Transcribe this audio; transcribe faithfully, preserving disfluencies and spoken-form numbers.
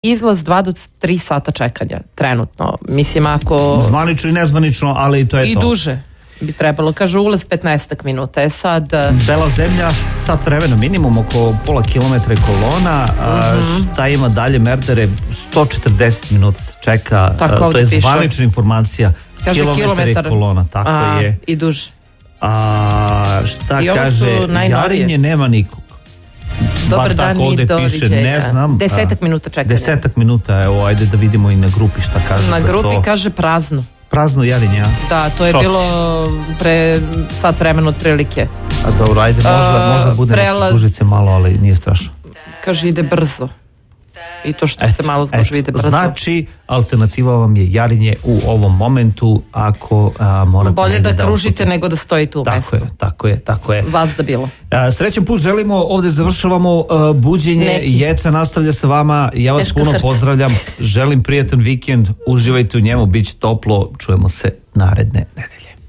izlaz dva do tri sata čekanja trenutno. Mislim ako... Zvanično i nezvanično, ali to je I to. I duže bi trebalo. Kaže ulaz petnaest minuta. Je sad... Bela zemlja, sat vremena minimum, oko pola kilometra kolona. Mm-hmm. Šta ima dalje Merdare? sto četrdeset minuta se čeka. Tako to je piše. Zvanična informacija. Kaže kilometar, kilometar i kolona, tako a, je. I duže. A šta kaže? Jarinje nema nikog. Dobar dan i doviđenja. Ne znam. Desetak minuta čekanja. Desetak minuta, evo, ajde da vidimo i na grupi šta kaže. Na grupi to. Kaže prazno. Prazno Jarinje, a? Da, to je Šoci. bilo pre sat vremena otprilike. A dobro, ajde, možda, A, možda bude prelaz... neke gužice malo, ali nije strašno. Kaže ide brzo. I to što et, se malo zgužu ide brzo. Znači, alternativa vam je Jarinje u ovom momentu ako a, morate... Bolje da, da kružite upute. nego da stojite u mestu. Tako je, tako je, tako je. Vas da bilo. A, srećan put želimo, ovde završavamo uh, buđenje. Neki. Jeca nastavlja sa vama, ja vas Teško puno srce. pozdravljam, želim prijatan vikend, uživajte u njemu, bit će toplo, čujemo se naredne nedelje.